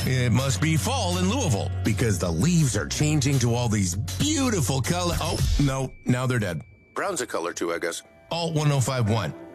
It must be fall in Louisville because the leaves are changing to all these beautiful colors. Oh, no, now they're dead. Brown's a color too, I guess. Alt 1051.